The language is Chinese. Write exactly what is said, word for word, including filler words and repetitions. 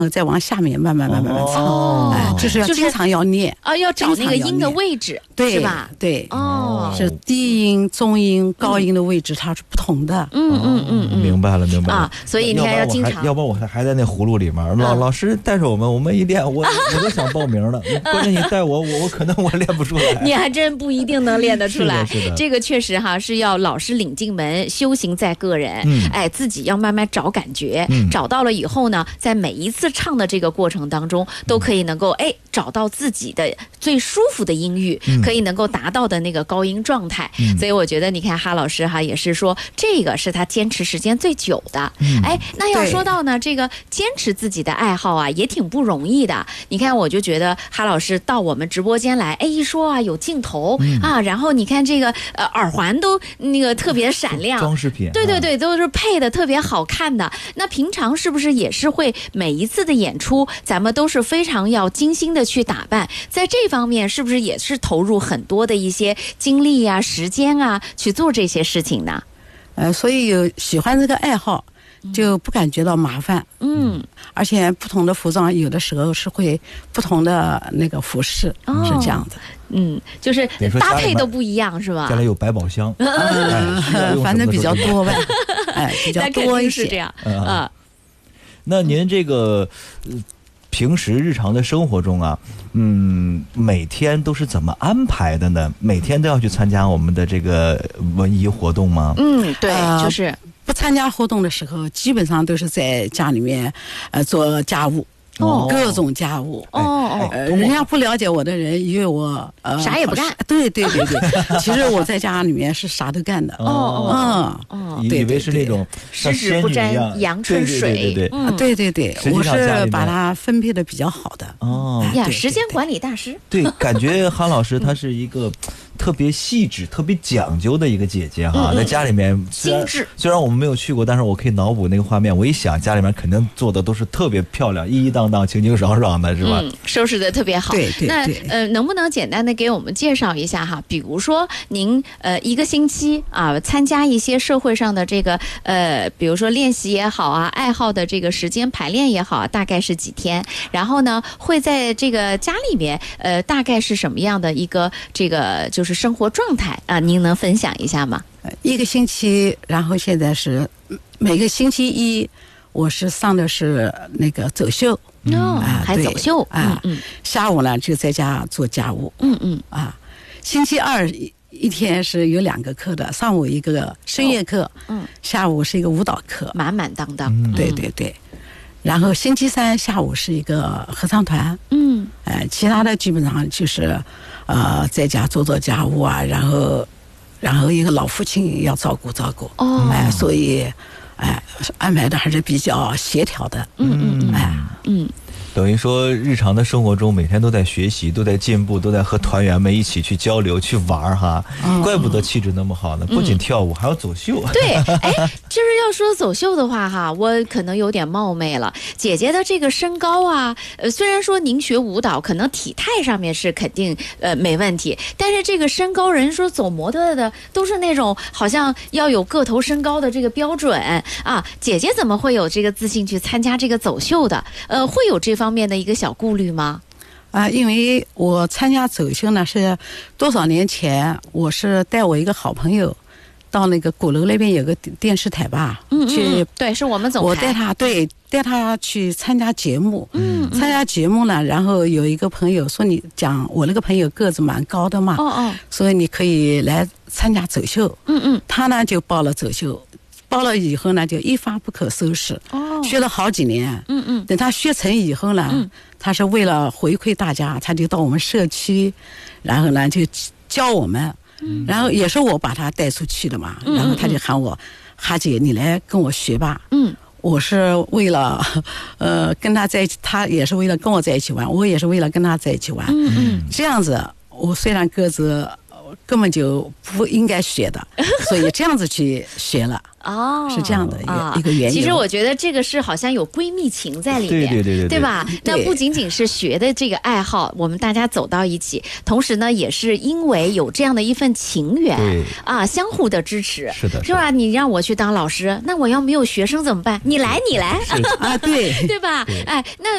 再往下面慢慢慢慢慢唱， 哦哎，就是要经常要念啊，要找那个音的位置， 对是吧？ 对， 哦， 是低音、中音、高音的位置它是不同的。 嗯嗯嗯嗯， 明白了明白了啊，所以你看要经常， 要不然我还还在那葫芦里面，老老师带着我们，我们一练，我我都想报名了，关键你带我，我我可能我练不出来。 你还真不一定能练得出来。 是的，是的， 这个确实哈是要老师领进门，修行在个人。嗯，哎，自己要慢慢找感觉，嗯、找到了以后呢，在每一次唱的这个过程当中，都可以能够哎找到自己的最舒服的音域，嗯、可以能够达到的那个高音状态。嗯、所以我觉得，你看哈老师哈也是说，这个是他坚持时间最久的。嗯、哎，那要说到呢，这个坚持自己的爱好啊，也挺不容易的。你看，我就觉得哈老师到我们直播间来，哎，一说啊有镜头、嗯、啊，然后你看这个呃耳环都那个特别闪亮， 装饰品， 对对对，都是配的特别好看的。那平常是不是也是会每一次的演出，咱们都是非常要精心的去打扮？在这方面是不是也是投入很多的一些精力啊、时间啊去做这些事情呢？ 呃，所以有喜欢这个爱好，就不感觉到麻烦。嗯，而且不同的服装有的时候是会不同的那个服饰，哦、是这样的。 嗯，就是搭配都不一样，是吧？ 家里有百宝箱， 哎、反正比较多吧，哎，比较多一些。 是这样啊、嗯。 那您这个、呃、平时日常的生活中啊，嗯，每天都是怎么安排的呢？每天都要去参加我们的这个文艺活动吗？ 嗯，对， 呃、 就是。 不参加活动的时候，基本上都是在家里面，呃，做家务，哦，各种家务。 哦， 呃，人家不了解我的人，以为我呃啥也不干。 对对对对，其实我在家里面是啥都干的。 哦哦哦， 以为是那种十指不沾阳春水。 对对对对对对对，我是把它分配的比较好的。 哦呀，时间管理大师。 对，感觉哈老师她是一个特别细致、特别讲究的一个姐姐哈，在家里面精致。 虽然我们没有去过，但是我可以脑补那个画面。我一想，家里面肯定做的都是特别漂亮、一一当当、清清爽爽的，是吧？ 嗯，收拾的特别好。 对对对。 那呃，能不能简单的给我们介绍一下哈？比如说您呃一个星期啊，参加一些社会上的这个呃，比如说练习也好啊，爱好的这个时间排练也好啊，大概是几天？然后呢，会在这个家里面呃，大概是什么样的一个这个就是生活状态啊？您能分享一下吗？ 一个星期，然后现在是每个星期一，我是上的是那个走秀。 哦，啊、还走秀啊！嗯，下午呢就在家做家务。 嗯嗯啊，星期二一天是有两个课的，上午一个声乐课，哦、嗯，下午是一个舞蹈课， 满满当当。 嗯、对对对，然后星期三下午是一个合唱团。嗯，哎、呃，其他的基本上就是呃在家做做家务啊，然后然后一个老父亲要照顾照顾。哦，哎、呃，所以。哎，安排的还是比较协调的。 嗯嗯哎嗯， 等于说日常的生活中每天都在学习，都在进步，都在和团员们一起去交流去玩哈。嗯、怪不得气质那么好呢，不仅跳舞、嗯、还要走秀。 对，哎，就是要说走秀的话哈，我可能有点冒昧了。姐姐的这个身高啊，呃，虽然说您学舞蹈，可能体态上面是肯定呃没问题，但是这个身高，人说走模特的都是那种好像要有个头身高的这个标准啊。姐姐怎么会有这个自信去参加这个走秀的？呃，会有这方面的一个小顾虑吗？ 啊，因为我参加走秀呢是多少年前，我是带我一个好朋友到那个鼓楼那边有个电视台吧， 嗯嗯去对，是我们总台， 我带他对带他去参加节目，嗯，参加节目呢，然后有一个朋友说你讲我那个朋友个子蛮高的嘛， 哦哦， 所以你可以来参加走秀， 嗯嗯， 他呢就报了走秀。报了以后呢，就一发不可收拾。哦，学了好几年。 嗯嗯。 等他学成以后呢，嗯、他是为了回馈大家，他就到我们社区，然后呢就教我们。嗯。然后也是我把他带出去的嘛，嗯、然后他就喊我，哈姐，你来跟我学吧。嗯。我是为了，呃，跟他在一起，他也是为了跟我在一起玩，我也是为了跟他在一起玩。嗯嗯。这样子，我虽然个子根本就不应该学的，所以这样子去学了。哦，是这样的一个、啊、一个原因。 其实我觉得这个是好像有闺蜜情在里面， 对对对 对, 对吧？ 对， 那不仅仅是学的这个爱好，我们大家走到一起，同时呢，也是因为有这样的一份情缘啊，相互的支持。 是的， 是吧？你让我去当老师，那我要没有学生怎么办？你来，你来啊，对对吧？哎，那。